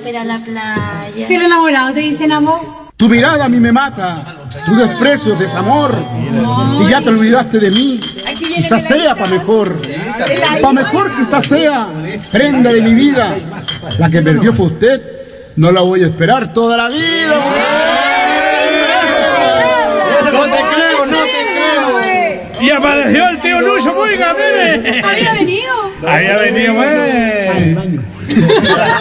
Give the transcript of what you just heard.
para la playa. Si el enamorado te dicen amor. Tu mirada a mí me mata, tu desprecio es desamor. Si ya te olvidaste de mí, quizás sea pa' mejor. Pa' mejor quizás sea, prenda de mi vida. La que perdió fue usted, no la voy a esperar toda la vida. No te creo, no te creo. Y apareció el tío Lucho, oiga, mire. ¿Había venido? Había venido, güey.